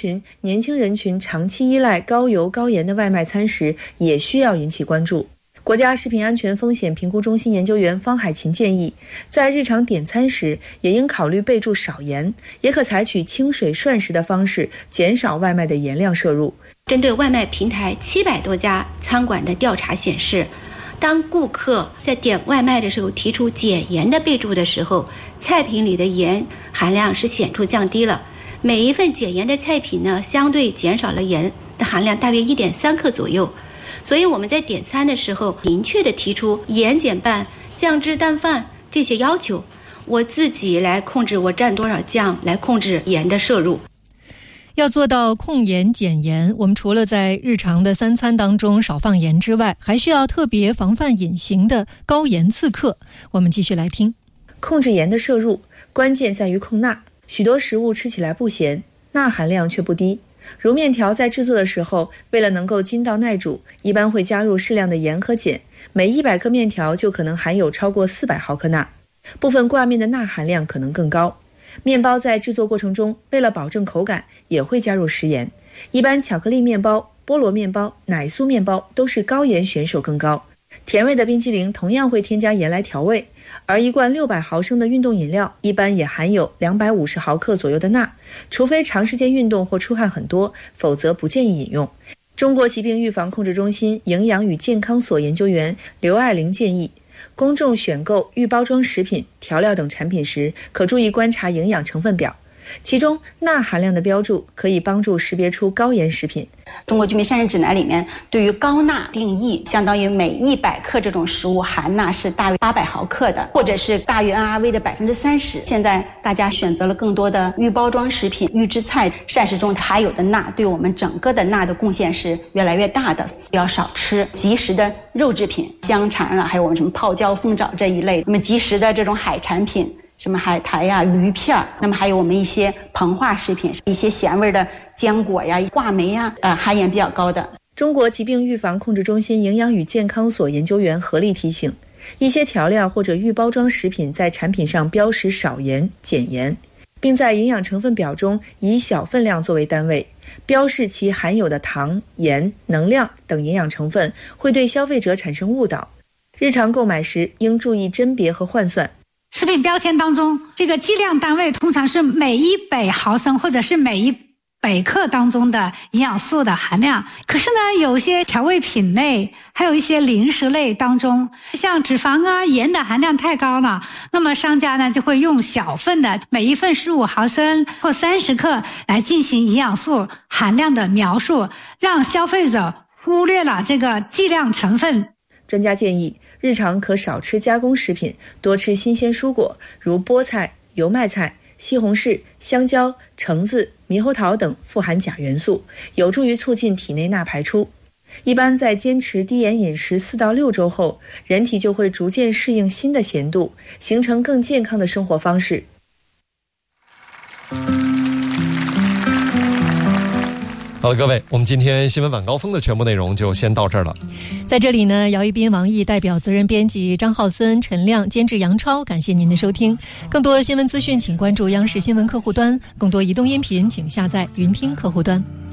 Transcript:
群、年轻人群长期依赖高油高盐的外卖餐食也需要引起关注。国家食品安全风险评估中心研究员方海琴建议，在日常点餐时也应考虑备注少盐，也可采取清水涮食的方式，减少外卖的盐量摄入。 针对外卖平台700多家餐馆的调查显示，当顾客在点外卖的时候提出减盐的备注的时候，菜品里的盐含量是显著降低了。每一份减盐的菜品呢，相对减少了盐的含量大约1.3克左右。所以我们在点餐的时候，明确的提出盐减半、酱汁淡饭这些要求，我自己来控制我蘸多少酱，来控制盐的摄入。 要做到控盐减盐，我们除了在日常的3餐当中少放盐之外，还需要特别防范隐形的高盐刺客。我们继续来听。 控制盐的摄入，关键在于控钠。许多食物吃起来不咸，钠含量却不低。如面条在制作的时候，为了能够筋道耐煮，一般会加入适量的盐和碱，每100克面条就可能含有超过400毫克钠。部分挂面的钠含量可能更高。面包在制作过程中，为了保证口感，也会加入食盐。一般巧克力面包、菠萝面包、奶酥面包都是高盐选手更高。甜味的冰淇淋同样会添加盐来调味，而一罐600毫升的运动饮料一般也含有250毫克左右的钠，除非长时间运动或出汗很多，否则不建议饮用。中国疾病预防控制中心营养与健康所研究员刘爱玲建议，公众选购预包装食品、调料等产品时，可注意观察营养成分表，其中钠含量的标注可以帮助识别出高盐食品。 中国居民膳食指南里面对于高钠定义，相当于每100克这种食物含钠是大约800毫克的，或者是大于 NRV 的30%。现在大家选择了更多的预包装食品、预制菜，膳食中含有的钠对我们整个的钠的贡献是越来越大的。要少吃即食的肉制品，香肠啊，还有我们什么泡椒、凤爪这一类。那么即食的这种海产品，什么海苔呀、鱼片，那么还有我们一些膨化食品，一些咸味的浆果呀、话梅呀，含盐比较高的。 中国疾病预防控制中心营养与健康所研究员何丽提醒，一些调料或者预包装食品在产品上标识少盐、减盐，并在营养成分表中以小分量作为单位，标示其含有的糖、盐、能量等营养成分，会对消费者产生误导。日常购买时应注意甄别和换算。 食品标签当中，这个计量单位通常是每100毫升或者是每100克当中的营养素的含量。可是呢，有些调味品类还有一些零食类当中，像脂肪啊、盐的含量太高了，那么商家呢就会用小份的每一份15毫升或30克来进行营养素含量的描述，让消费者忽略了这个计量成分。 专家建议，日常可少吃加工食品，多吃新鲜蔬果，如菠菜、油麦菜、西红柿、香蕉、橙子、猕猴桃等富含钾元素，有助于促进体内钠排出。一般在坚持低盐饮食4到6周后，人体就会逐渐适应新的咸度，形成更健康的生活方式。 好了，各位，我们今天新闻晚高峰的全部内容就先到这儿了。 在这里呢，姚一斌、王毅代表责任编辑张浩森、陈亮，监制杨超，感谢您的收听。更多新闻资讯请关注央视新闻客户端，更多移动音频请下载云听客户端。